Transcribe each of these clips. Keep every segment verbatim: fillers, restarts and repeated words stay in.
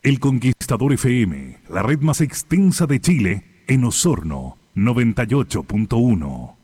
El Conquistador F M, la red más extensa de Chile, en Osorno, noventa y ocho punto uno.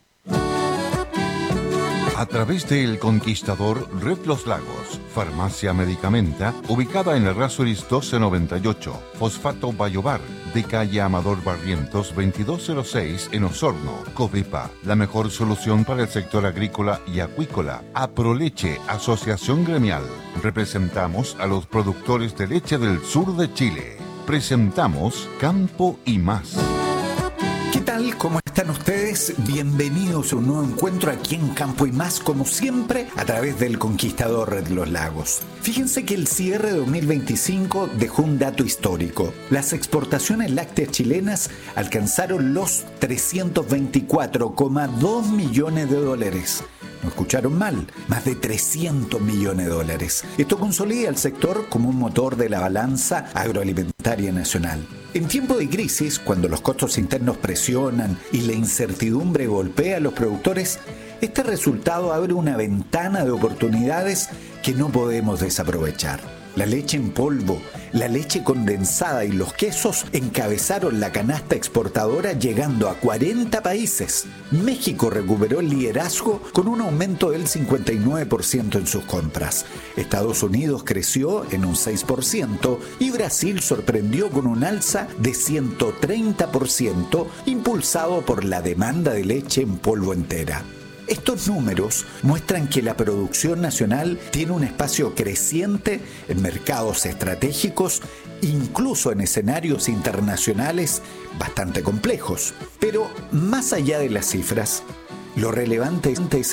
A través de El Conquistador, Red Los Lagos, Farmacia Medicamenta, ubicada en Errázuriz doce noventa y ocho, Fosfato Bayobar, de calle Amador Barrientos veintidós cero seis en Osorno, Covipa, la mejor solución para el sector agrícola y acuícola. Aproleche, Asociación Gremial. Representamos a los productores de leche del sur de Chile. Presentamos Campo y Más. ¿Qué tal? ¿Cómo están ustedes? Bienvenidos a un nuevo encuentro aquí en Campo y Más, como siempre, a través del Conquistador Red Los Lagos. Fíjense que el cierre de dos mil veinticinco dejó un dato histórico. Las exportaciones lácteas chilenas alcanzaron los trescientos veinticuatro coma dos millones de dólares. No escucharon mal, más de trescientos millones de dólares. Esto consolida al sector como un motor de la balanza agroalimentaria nacional. En tiempo de crisis, cuando los costos internos presionan y la incertidumbre golpea a los productores, este resultado abre una ventana de oportunidades que no podemos desaprovechar. La leche en polvo, la leche condensada y los quesos encabezaron la canasta exportadora llegando a cuarenta países. México recuperó el liderazgo con un aumento del cincuenta y nueve por ciento en sus compras. Estados Unidos creció en un seis por ciento y Brasil sorprendió con un alza de ciento treinta por ciento, impulsado por la demanda de leche en polvo entera. Estos números muestran que la producción nacional tiene un espacio creciente en mercados estratégicos, incluso en escenarios internacionales bastante complejos. Pero más allá de las cifras, lo relevante es